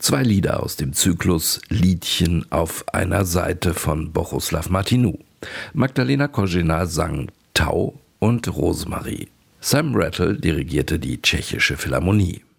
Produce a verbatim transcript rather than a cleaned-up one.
Zwei Lieder aus dem Zyklus Liedchen auf einer Seite von Bohuslav Martinů. Magdalena Kožená sang Tau und Rosemarie. Sam Rattle dirigierte die Tschechische Philharmonie.